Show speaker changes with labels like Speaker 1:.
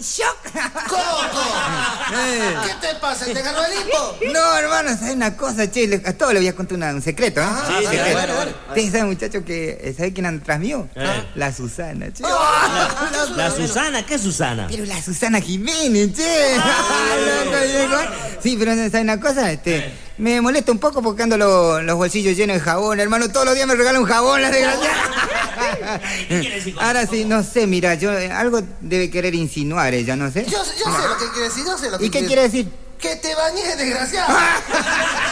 Speaker 1: ¡Shock!
Speaker 2: ¡Coco! ¿Qué te pasa? ¿Te agarró el hipo?
Speaker 1: No, hermano, ¿sabes una cosa, che? A todos les voy a contar un secreto, ¿eh?
Speaker 2: Sí,
Speaker 1: secreto.
Speaker 2: dale.
Speaker 1: ¿Ustedes saben, muchachos, que ¿sabe quién anda atrás mío? La Susana, che.
Speaker 3: ¿La Susana? ¿Qué Susana?
Speaker 1: Pero la Susana Jiménez, che. Loco, viejo. Sí, pero ¿sabes una cosa? Me molesta un poco porque ando los bolsillos llenos de jabón, hermano. Todos los días me regalan un jabón, la desgraciada. Ahora sí, no sé, mira, algo debe querer insinuar ella, no sé.
Speaker 2: Yo sé lo que quiere decir, yo sé lo que
Speaker 1: ¿Y qué quiere decir?
Speaker 2: ¡Que te bañes, desgraciado!